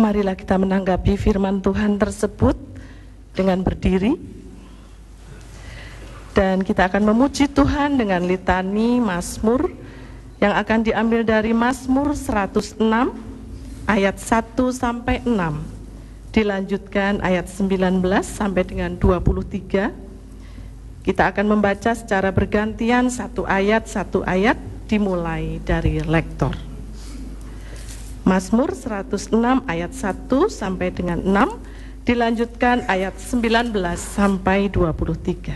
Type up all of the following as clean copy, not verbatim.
Marilah kita menanggapi firman Tuhan tersebut dengan berdiri. Dan kita akan memuji Tuhan dengan litani Mazmur yang akan diambil dari Mazmur 106 ayat 1 sampai 6. Dilanjutkan ayat 19 sampai dengan 23. Kita akan membaca secara bergantian satu ayat dimulai dari lektor. Mazmur 106 ayat 1 sampai dengan 6, dilanjutkan ayat 19 sampai 23.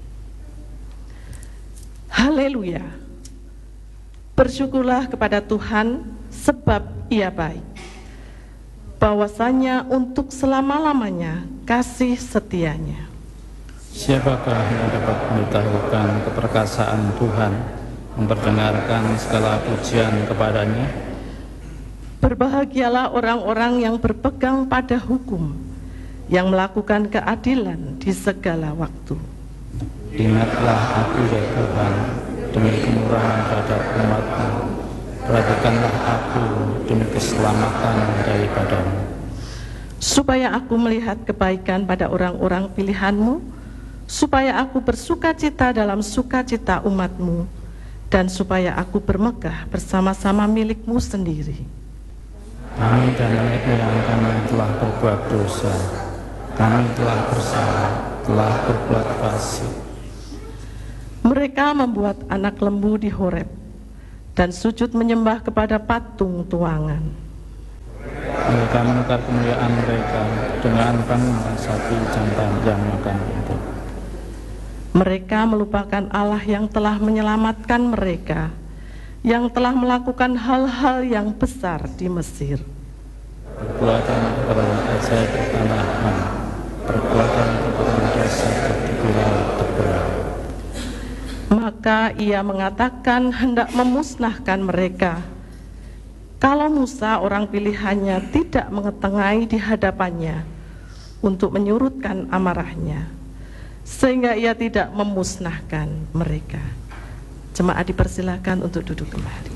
Haleluya. Bersyukurlah kepada Tuhan sebab Ia baik. Bahwasanya untuk selama-lamanya kasih setianya. Siapakah yang dapat memberitahukan keperkasaan Tuhan, memperdengarkan segala pujian kepadanya? Berbahagialah orang-orang yang berpegang pada hukum, yang melakukan keadilan di segala waktu. Ingatlah aku ya Tuhan, demi kemurahan terhadap umat-Mu. Perhatikanlah aku demi keselamatan daripadamu. Supaya aku melihat kebaikan pada orang-orang pilihan-Mu, supaya aku bersukacita dalam sukacita umat-Mu, dan supaya aku bermegah bersama-sama milik-Mu sendiri. Kami dan nenek moyang kami telah berbuat dosa, kami telah bersalah, telah berbuat fasik. Mereka membuat anak lembu di Horeb dan sujud menyembah kepada patung tuangan. Mereka menukar kemuliaan mereka dengan bangunan sapi jantan yang makan rumput. Mereka melupakan Allah yang telah menyelamatkan mereka, yang telah melakukan hal-hal yang besar di Mesir. Perbuatan kepada ajaib di tanah Ham, perbuatan kepada dasar di laut terbelah. Maka Ia mengatakan hendak memusnahkan mereka, kalau Musa orang pilihannya tidak mengetengai di hadapannya untuk menyurutkan amarahnya, sehingga Ia tidak memusnahkan mereka. Jemaat dipersilakan untuk duduk kembali.